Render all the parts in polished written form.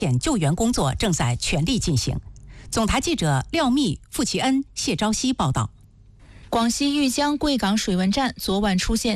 救援工作正在全力进行。总台记者廖密、付奇恩、谢昭熙报道。 广西玉江贵港水文站昨晚出现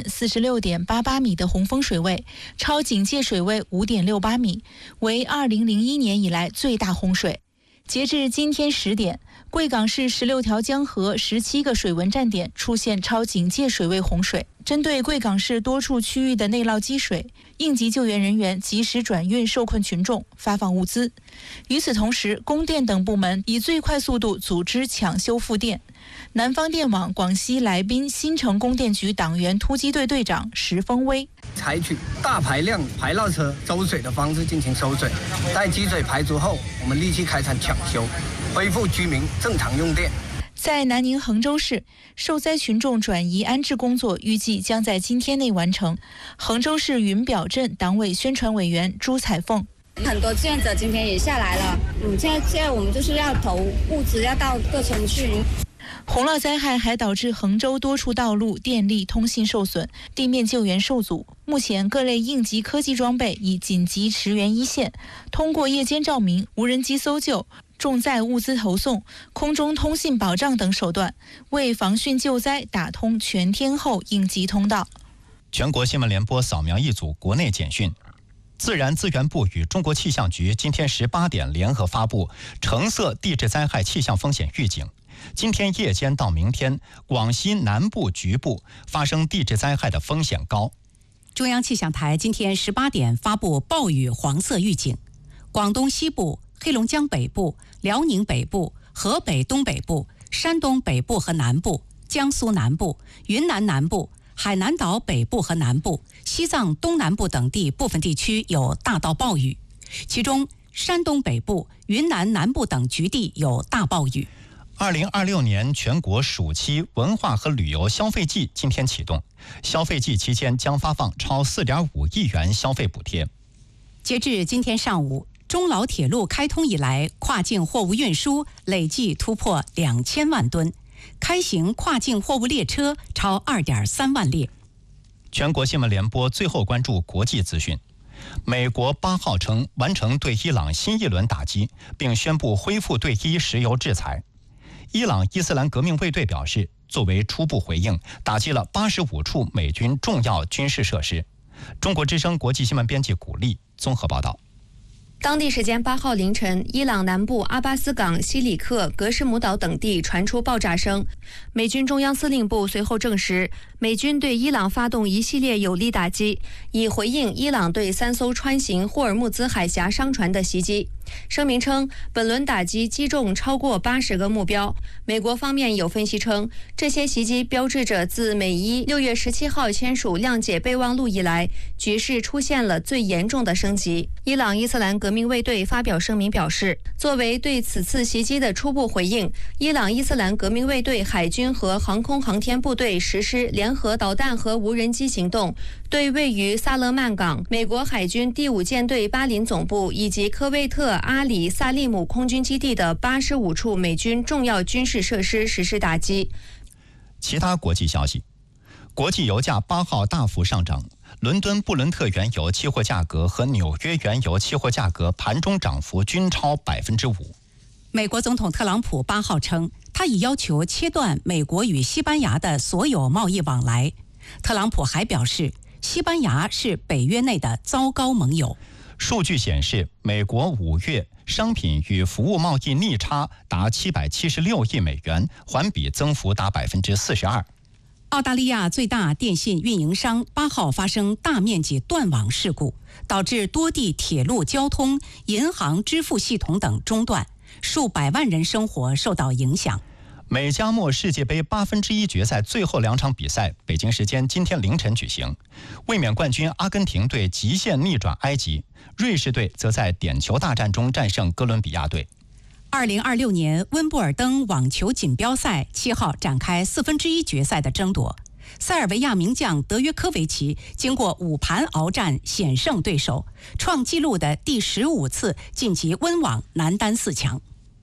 46.88米的洪峰水位，超警戒水位5.68米，为2001年以来最大洪水。截至今天10点，贵港市16条江河17个水文站点出现超警戒水位洪水。针对贵港市多处区域的内涝积水，应急救援人员及时转运受困群众，发放物资。与此同时，供电等部门以最快速度组织抢修复电。南方电网广西来宾新城供电局党员突击队队长石峰威采取大排量排涝车收水的方式进行收水，待积水排除后，我们立即开展抢修，恢复居民正常用电。 在南宁衡州市，受灾群众转移安置工作预计将在今天内完成。衡州市云表镇党委宣传委员朱彩凤： 很多志愿者今天也下来了，现在我们就是要投物资，要到各村去。 洪涝灾害还导致衡州多处道路、电力、通信受损，地面救援受阻。目前各类应急科技装备已紧急驰援一线，通过夜间照明、无人机搜救、重载物资投送、空中通信保障等手段，为防汛救灾打通全天候应急通道。 全国新闻联播扫描一组国内简讯。自然资源部与中国气象局今天18点联合发布橙色地质灾害气象风险预警。今天夜间到明天，广西南部局部发生地质灾害的风险高。 中央气象台今天18点发布暴雨黄色预警，广东西部、黑龙江北部、辽宁北部、河北东北部、山东北部和南部、江苏南部、云南南部、海南岛北部和南部、西藏东南部等地部分地区有大到暴雨，其中山东北部、云南南部等局地有大暴雨。 2026年全国暑期文化和旅游消费季今天启动，消费季期间将发放超4.5亿元消费补贴。 截至今天上午，中老铁路开通以来，跨境货物运输累计突破2000万吨，开行跨境货物列车超2.3万列。 全国新闻联播最后关注国际资讯。美国8号称完成对伊朗新一轮打击，并宣布恢复对伊石油制裁。伊朗伊斯兰革命卫队表示，作为初步回应，打击了85处美军重要军事设施。中国之声国际新闻编辑古丽综合报道。 当地时间8号凌晨，伊朗南部阿巴斯港、西里克、格什姆岛等地传出爆炸声。美军中央司令部随后证实，美军对伊朗发动一系列有力打击，以回应伊朗对3艘穿行霍尔木兹海峡商船的袭击。声明称，本轮打击击中超过80个目标。美国方面有分析称，这些袭击标志着自美伊6月17号签署谅解备忘录以来，局势出现了最严重的升级。伊朗伊斯兰革命卫队发表声明表示，作为对此次袭击的初步回应，伊朗伊斯兰革命卫队海军和航空航天部队实施联合导弹和无人机行动，对位于萨勒曼港美国海军第5舰队巴林总部以及科威特阿里萨利姆空军基地的85处美军重要军事设施实施打击。 其他国际消息，国际油价8号大幅上涨，伦敦布伦特原油期货价格和纽约原油期货价格盘中涨幅均超5%。 美国总统特朗普8号称，他已要求切断美国与西班牙的所有贸易往来。特朗普还表示，西班牙是北约内的糟糕盟友。 数据显示，美国5月商品与服务贸易逆差达776亿美元，环比增幅达42%。 澳大利亚最大电信运营商8号发生大面积断网事故，导致多地铁路交通、银行支付系统等中断，数百万人生活受到影响。 美加墨世界杯1/8决赛最后2场比赛，北京时间今天凌晨举行。卫冕冠军阿根廷队极限逆转埃及，瑞士队则在点球大战中战胜哥伦比亚队。 2026年温布尔登网球锦标赛7号展开1/4决赛的争夺，塞尔维亚名将德约科维奇经过5盘鏖战险胜对手，创纪录的第15次晋级温网男单4强。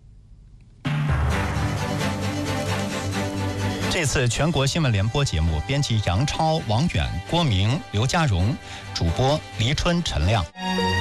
这次全国新闻联播节目编辑杨超、王远、郭明、刘家荣，主播黎春、陈亮。